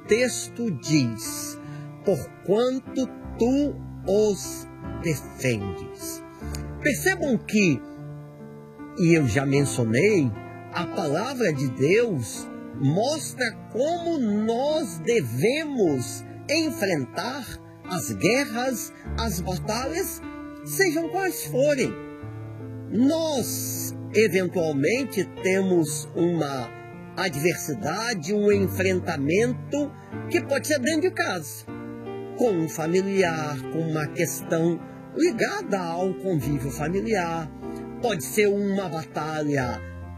texto diz: porquanto tu os defendes. Percebam que, e eu já mencionei, a palavra de Deus mostra como nós devemos enfrentar as guerras, as batalhas, sejam quais forem. Nós, eventualmente, temos uma adversidade, um enfrentamento que pode ser dentro de casa, com um familiar, com uma questão ligada ao convívio familiar. Pode ser uma batalha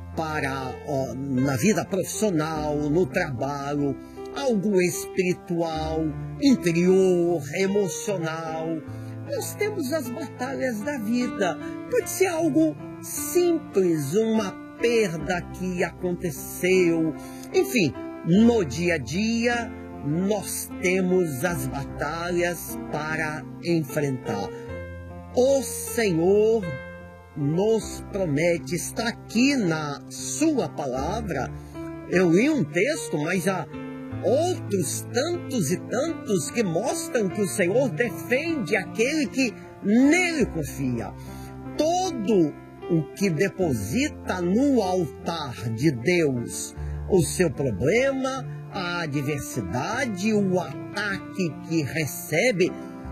na vida profissional, no trabalho, algo espiritual, interior, emocional. Nós temos as batalhas da vida. Pode ser algo simples, uma perda que aconteceu. Enfim, no dia a dia, nós temos as batalhas para enfrentar. O Senhor nos promete, está aqui na sua palavra. Eu li um texto, mas há outros tantos e tantos que mostram que o Senhor defende aquele que nele confia. Todo o que deposita no altar de Deus o seu problema, a adversidade, o ataque que recebe.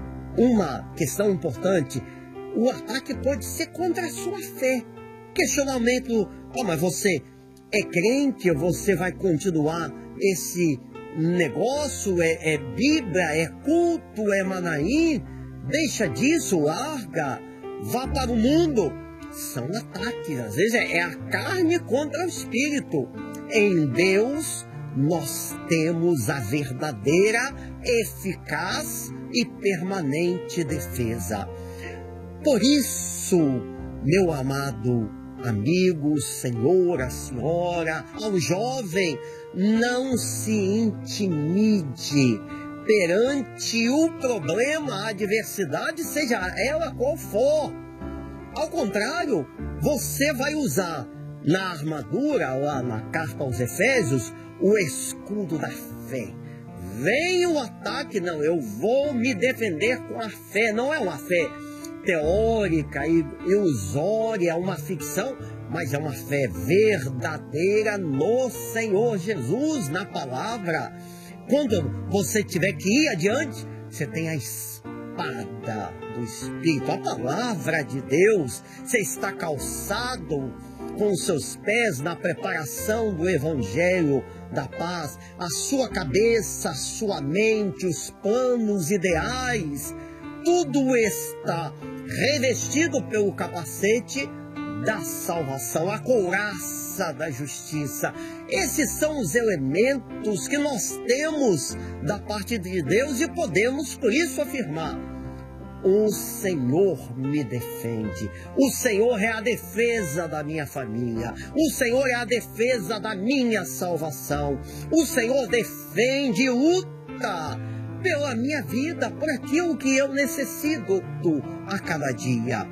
Uma questão importante: o ataque pode ser contra a sua fé. Questionamento: mas você é crente, você vai continuar esse negócio? É Bíblia, é culto, é Manaim? Deixa disso, larga, vá para o mundo. São ataques, às vezes é a carne contra o espírito. Em Deus nós temos a verdadeira, eficaz e permanente defesa. Por isso, meu amado amigo, senhora, senhora, ao jovem, não se intimide perante o problema, a adversidade, seja ela qual for. Ao contrário, você vai usar na armadura, lá na carta aos Efésios, o escudo da fé. Vem o ataque, não, eu vou me defender com a fé. Não é uma fé teórica e ilusória, uma ficção, mas é uma fé verdadeira no Senhor Jesus, na palavra. Quando você tiver que ir adiante, você tem a espada do Espírito, a palavra de Deus. Você está calçado com os seus pés na preparação do Evangelho da paz. A sua cabeça, a sua mente, os planos ideais, tudo está revestido pelo capacete da salvação, a couraça da justiça. Esses são os elementos que nós temos da parte de Deus e podemos, por isso, afirmar: o Senhor me defende. O Senhor é a defesa da minha família. O Senhor é a defesa da minha salvação. O Senhor defende e luta pela minha vida, por aquilo que eu necessito a cada dia.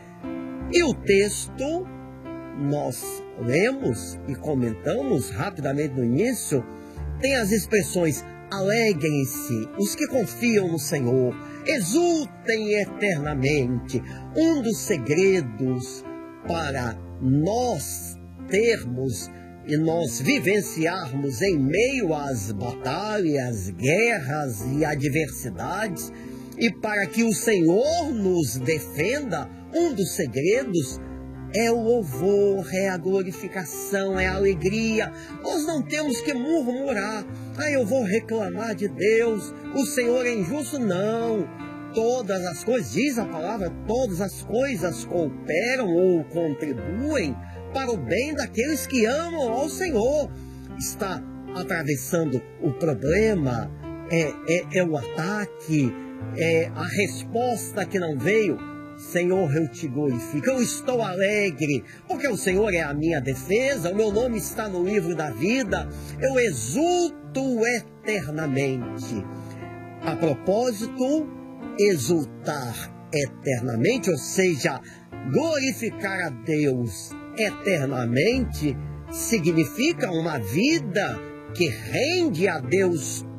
E o texto, nós lemos e comentamos rapidamente no início, tem as expressões: alegrem-se os que confiam no Senhor, exultem eternamente. Um dos segredos para nós termos e nós vivenciarmos em meio às batalhas, guerras e adversidades, e para que o Senhor nos defenda, um dos segredos é o louvor, é a glorificação, é a alegria. Nós não temos que murmurar: eu vou reclamar de Deus, o Senhor é injusto. Não. Todas as coisas, diz a palavra, todas as coisas cooperam ou contribuem para o bem daqueles que amam ao Senhor. Está atravessando o problema, é o ataque, é a resposta que não veio. Senhor, eu te glorifico, eu estou alegre, porque o Senhor é a minha defesa, o meu nome está no livro da vida, eu exulto eternamente. A propósito, exultar eternamente, ou seja, glorificar a Deus eternamente, significa uma vida que rende a Deus